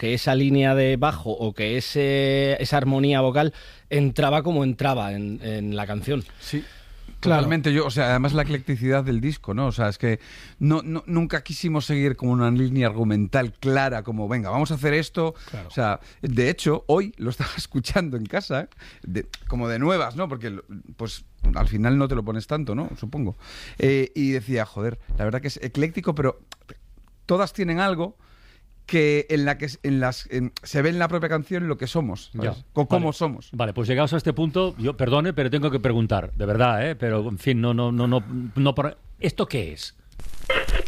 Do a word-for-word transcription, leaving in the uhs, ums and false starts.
que esa línea de bajo o que ese, esa armonía vocal entraba como entraba en, en la canción. Sí. Totalmente, yo, o sea, además la eclecticidad del disco, ¿no? O sea, es que no, no, nunca quisimos seguir como una línea argumental clara, como, venga, vamos a hacer esto. Claro. O sea, de hecho, hoy lo estaba escuchando en casa, de, como de nuevas, ¿no? Porque, pues, al final no te lo pones tanto, ¿no? Supongo. Eh, y decía, joder, la verdad que es ecléctico, pero todas tienen algo que en la que en las en, se ve en la propia canción lo que somos, ¿sabes? Ya, o cómo vale. somos. Vale, pues llegados a este punto, yo perdone, pero tengo que preguntar, de verdad, ¿eh? Pero en fin, no, no, no, no, no por... ¿Esto qué es?